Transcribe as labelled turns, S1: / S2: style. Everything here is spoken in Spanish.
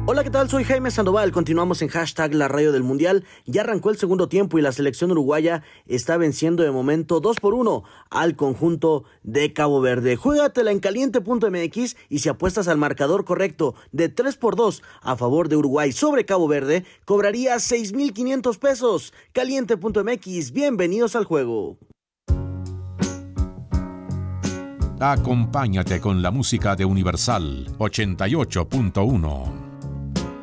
S1: Hola, ¿qué tal? Soy Jaime Sandoval. Continuamos en hashtag La Radio del Mundial. Ya arrancó el segundo tiempo y la selección uruguaya está venciendo de momento 2-1 al conjunto de Cabo Verde. Juégatela en caliente.mx y si apuestas al marcador correcto de 3-2 a favor de Uruguay sobre Cabo Verde, cobrarías 6,500 pesos. Caliente.mx, bienvenidos al juego.
S2: Acompáñate con la música de Universal 88.1.